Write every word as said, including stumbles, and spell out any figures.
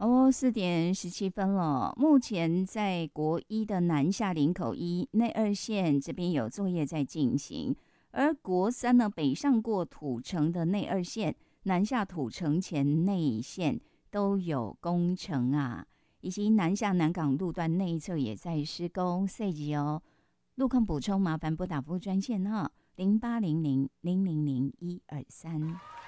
哦，四点十七分了。目前在国一的南下林口一内二线这边有作业在进行，而国三呢北上过土城的内二线、南下土城前内线都有工程啊，以及南下南港路段内侧也在施工设计哦。路况补充，麻烦拨打服务专线哈，零八零零零零零一二三。